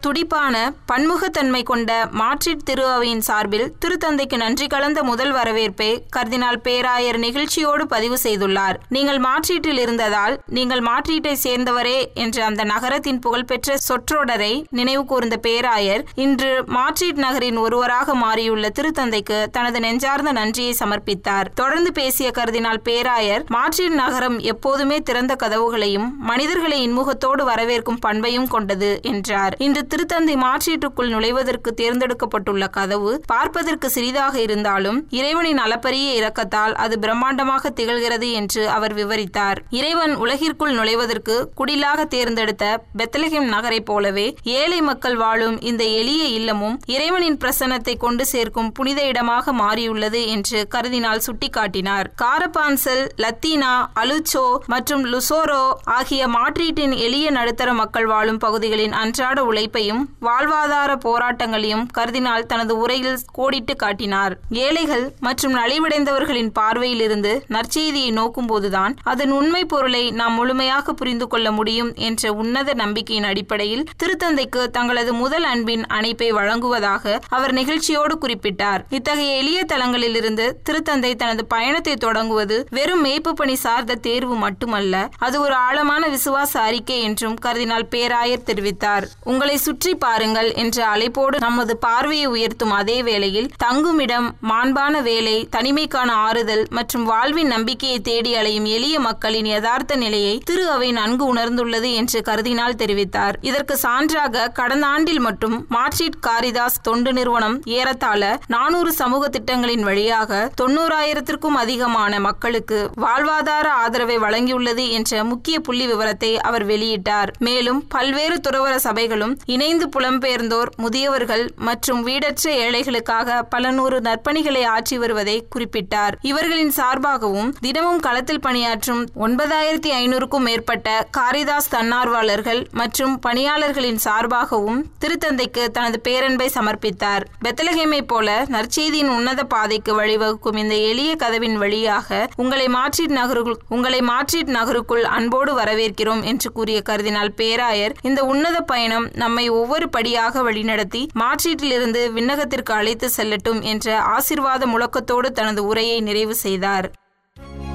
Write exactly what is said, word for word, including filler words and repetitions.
துடிப்பான பன்முகத்தன்மை கொண்ட மாட்ரிட் திரு அவையின் சார்பில் திருத்தந்தைக்கு நன்றி கலந்த முதல் வரவேற்பை கர்தினால் பேராயர் நிகழ்ச்சியோடு பதிவு செய்துள்ளார். நீங்கள் மாட்ரிட்டில் இருந்ததால் நீங்கள் மாட்ரிட்டை சேர்ந்தவரே என்ற அந்த நகரத்தின் புகழ்பெற்ற சொற்றொடரை நினைவு கூர்ந்த பேராயர் இன்று மாட்ரிட் நகரின் ஒருவராக மாறியுள்ள திருத்தந்தைக்கு தனது நெஞ்சார்ந்த நன்றியை சமர்ப்பித்தார். தொடர்ந்து பேசிய கர்தினால் பேராயர் மாட்ரிட் நகரம் எப்போதுமே திறந்த கதவுகளையும் மனிதர்களை இன்முகத்தோடு வரவேற்கும் பண்பையும் கொண்டது என்றார். இன்று திருத்தந்தை மாட்ரிட்டுக்குள் நுழைவதற்கு தேர்ந்தெடுக்கப்பட்டுள்ள கதவு பார்ப்பதற்கு சிறிதாக இருந்தாலும் இறைவனின் அளப்பரிய இரக்கத்தால் அது பிரம்மாண்டமாக திகழ்கிறது என்று அவர் விவரித்தார். இறைவன் உலகிற்குள் நுழைவதற்கு குடிலாக தேர்ந்தெடுத்த பெத்லகேம் நகரை போலவே ஏழை மக்கள் வாழும் இந்த எளிய இல்லமும் இறைவனின் பிரசன்னத்தை கொண்டு சேர்க்கும் புனித இடமாக மாறியுள்ளது என்று கர்தினால் சுட்டிக்காட்டினார். காரபான்சல், லத்தீனா, அலுச்சோ மற்றும் லுசோரோ ஆகிய மாட்ரிட்டின் எளிய நடுத்தர மக்கள் வாழும் பகுதிகளின் அன்றாட உழைப்பையும் வாழ்வாதார போராட்டங்களையும் கர்தினால் தனது உரையில் கோடிட்டு காட்டினார். ஏழைகள் மற்றும் நலிவடைந்தவர்களின் பார்வையில் இருந்து நற்செய்தியை நோக்கும் போதுதான் அதன் உண்மை பொருளை நாம் முழுமையாக புரிந்து கொள்ள முடியும் என்ற உன்னத நம்பிக்கையின் அடிப்படையில் திருத்தந்தைக்கு தங்களது முதல் அன்பின் அணைப்பை வழங்குவதாக அவர் நிகழ்ச்சியோடு குறிப்பிட்டார். இத்தகைய எளிய தலங்களில் இருந்து திருத்தந்தை தனது பயணத்தை தொடங்குவது வெறும் மேய்ப்பு பணி சார்ந்த தேர்வு மட்டுமல்ல, அது ஒரு ஆழமான விசுவாச அறிக்கை என்றும் கர்தினால் பேராயர் தெரிவித்தார். உங்களை சுற்றி பாருங்கள் என்ற அழைப்போடு நமது பார்வையை உயர்த்தும் அதே வேளையில் தங்குமிடம், மாண்பான வேலை, தனிமைக்கான ஆறுதல் மற்றும் வாழ்வின் நம்பிக்கையை தேடி அலையும் எளிய மக்களின் யதார்த்த நிலையை திரு அவை நன்கு உணர்ந்துள்ளது என்று கர்தினால் தெரிவித்தார். இதற்கு சான்றாக கடந்த ஆண்டில் மட்டும் மாட்ரிட் காரிதாஸ் தொண்டு நிறுவனம் ஏறத்தாழ நானூறு சமூக திட்டங்களின் வழியாக தொண்ணூறாயிரத்திற்கும் அதிகமான மக்களுக்கு வாழ்வாதார ஆதரவை வழங்கியுள்ளது என்ற முக்கிய புள்ளி விவரத்தை அவர் வெளியிட்டார். மேலும் பல்வேறு துறவர சபைகளும் இணைந்து புலம்பெயர்ந்தோர், முதியவர்கள் மற்றும் வீடற்ற ஏழைகளுக்காக பல நூறு நற்பணிகளை ஆற்றி வருவதை குறிப்பிட்டார். இவர்களின் சார்பாகவும் தினமும் களத்தில் பணியாற்றும் ஒன்பதாயிரத்தி ஐநூறுக்கும் மேற்பட்ட காரிதாஸ் தன்னார்வலர்கள் மற்றும் பணியாளர்களின் சார்பாகவும் திருத்தந்தைக்கு தனது பேரன்பை சமர்ப்பித்தார். பெத்லகேமை போல நற்செய்தியின் உன்னத பாதைக்கு வழிவகுக்கும் இந்த எளிய கதவின் வழியாக உங்களை மாட்ரிட் நகருக்குள் உங்களை மாட்ரிட் நகருக்குள் அன்போடு வரவேற்கிறோம் என்று கூறிய கர்தினால் பேராயர் இந்த உன்னத பயணம் நம்மை ஒவ்வொரு படியாக வழிநடத்தி மாட்ரிட்டிலிருந்து விண்ணகத்திற்கு அழைத்து செல்லட்டும் என்ற ஆசீர்வாத முழக்கத்தோடு தனது உரையை நிறைவு செய்தார்.